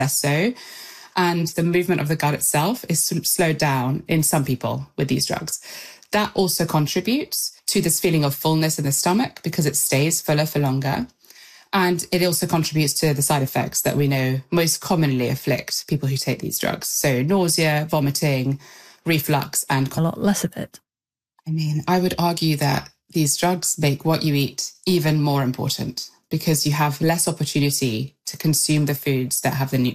less so. And the movement of the gut itself is sort of slowed down in some people with these drugs. That also contributes to this feeling of fullness in the stomach because it stays fuller for longer. And it also contributes to the side effects that we know most commonly afflict people who take these drugs. So nausea, vomiting, reflux, and a lot less of it. I mean, I would argue that these drugs make what you eat even more important because you have less opportunity to consume the foods that have the